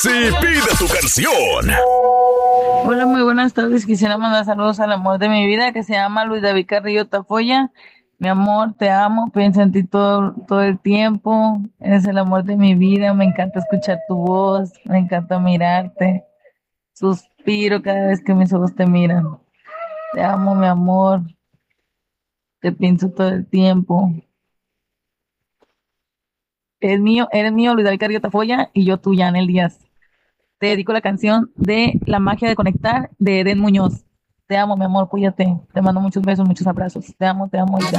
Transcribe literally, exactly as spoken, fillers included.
Sí, pide tu canción. Hola, muy buenas tardes. Quisiera mandar saludos al amor de mi vida que se llama Luis David Carrillo Tafoya. Mi amor, te amo, pienso en ti todo, todo el tiempo. Eres el amor de mi vida. Me encanta escuchar tu voz, me encanta mirarte. Suspiro cada vez que mis ojos te miran. Te amo, mi amor. Te pienso todo el tiempo. Eres mío, eres mío, Luis David Carrillo Tafoya, y yo tuya, Anel Díaz. Te dedico la canción de La magia de conectar de Eden Muñoz. Te amo, mi amor, cuídate. Te mando muchos besos, muchos abrazos. Te amo, te amo y te amo.